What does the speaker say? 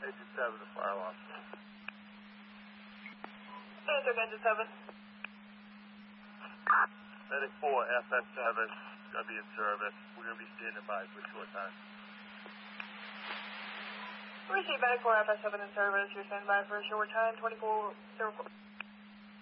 Engine 7 to fire alarm. Answer Engine 7. Medic 4, FS7, going to be in service. We're going to be standing by for a short time. Receive Medic 4, FS7 in service. You're standing by for a short time, 2404.